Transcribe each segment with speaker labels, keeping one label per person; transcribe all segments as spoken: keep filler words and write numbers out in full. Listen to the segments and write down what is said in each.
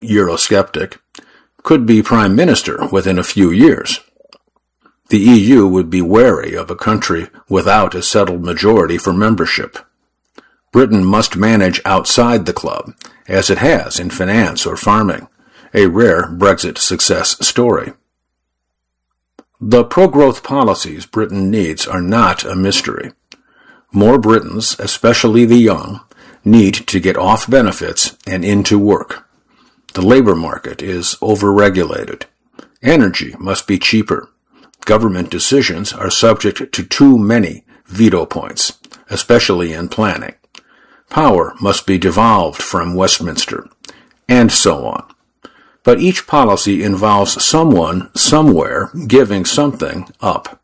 Speaker 1: Eurosceptic, could be prime minister within a few years. The E U would be wary of a country without a settled majority for membership. Britain must manage outside the club, as it has in finance or farming, a rare Brexit success story. The pro-growth policies Britain needs are not a mystery. More Britons, especially the young, need to get off benefits and into work. The labor market is overregulated. Energy must be cheaper. Government decisions are subject to too many veto points, especially in planning. Power must be devolved from Westminster, and so on. But each policy involves someone, somewhere, giving something up.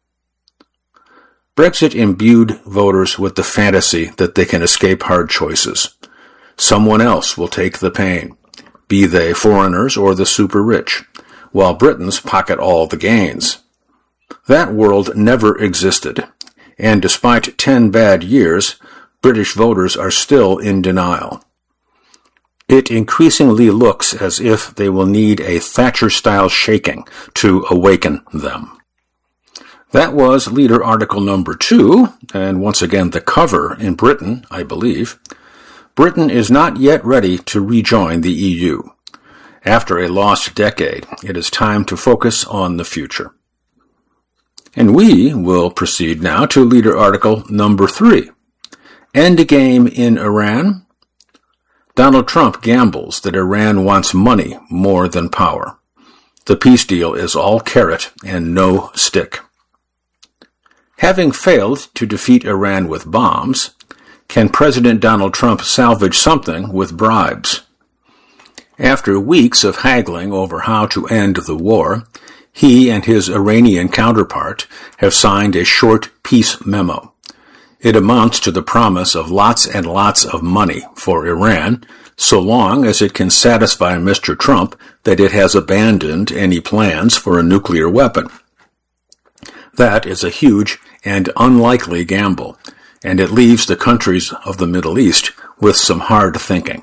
Speaker 1: Brexit imbued voters with the fantasy that they can escape hard choices. Someone else will take the pain, be they foreigners or the super-rich, while Britons pocket all the gains. That world never existed, and despite ten bad years, British voters are still in denial. It increasingly looks as if they will need a Thatcher-style shaking to awaken them. That was leader article number two, and once again the cover in Britain, I believe. Britain is not yet ready to rejoin the E U. After a lost decade, it is time to focus on the future. And we will proceed now to leader article number three. Endgame in Iran. Donald Trump gambles that Iran wants money more than power. The peace deal is all carrot and no stick. Having failed to defeat Iran with bombs, can President Donald Trump salvage something with bribes? After weeks of haggling over how to end the war, he and his Iranian counterpart have signed a short peace memo. It amounts to the promise of lots and lots of money for Iran, so long as it can satisfy Mister Trump that it has abandoned any plans for a nuclear weapon. That is a huge and unlikely gamble, and it leaves the countries of the Middle East with some hard thinking.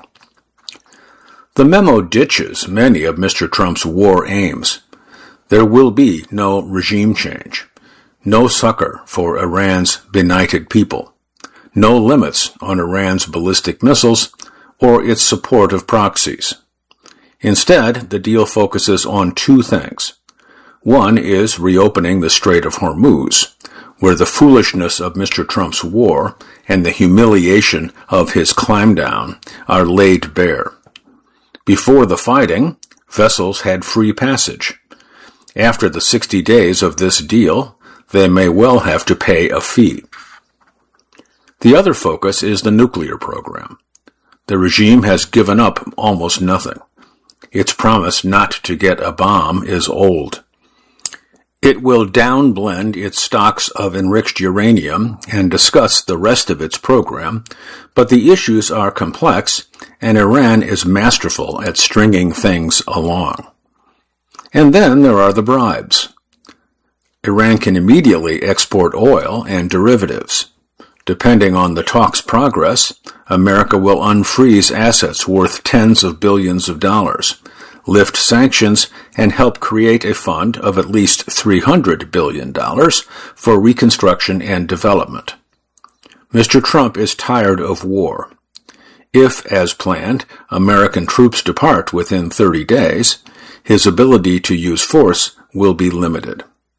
Speaker 1: The memo ditches many of Mister Trump's war aims. There will be no regime change, no succor for Iran's benighted people, no limits on Iran's ballistic missiles or its support of proxies. Instead, the deal focuses on two things. One is reopening the Strait of Hormuz, where the foolishness of Mister Trump's war and the humiliation of his climb down are laid bare. Before the fighting, vessels had free passage. After the sixty days of this deal, they may well have to pay a fee. The other focus is the nuclear program. The regime has given up almost nothing. Its promise not to get a bomb is old. It will downblend its stocks of enriched uranium and discuss the rest of its program, but the issues are complex, and Iran is masterful at stringing things along. And then there are the bribes. Iran can immediately export oil and derivatives. Depending on the talks' progress, America will unfreeze assets worth tens of billions of dollars, lift sanctions, and help create a fund of at least three hundred billion dollars for reconstruction and development. Mister Trump is tired of war. If, as planned, American troops depart within thirty days, his ability to use force will be limited.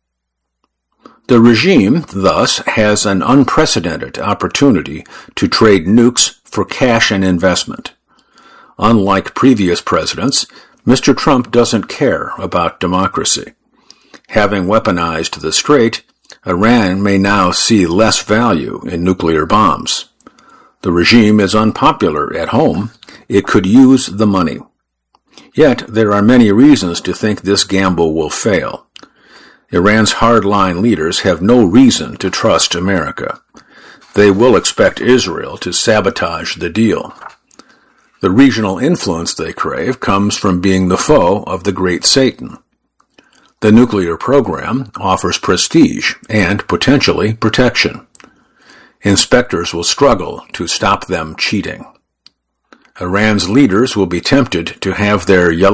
Speaker 1: The regime, thus, has an unprecedented opportunity to trade nukes for cash and investment. Unlike previous presidents, Mister Trump doesn't care about democracy. Having weaponized the Strait, Iran may now see less value in nuclear bombs. The regime is unpopular at home. It could use the money. Yet there are many reasons to think this gamble will fail. Iran's hardline leaders have no reason to trust America. They will expect Israel to sabotage the deal. The regional influence they crave comes from being the foe of the great Satan. The nuclear program offers prestige and, potentially, protection. Inspectors will struggle to stop them cheating. Iran's leaders will be tempted to have their yellow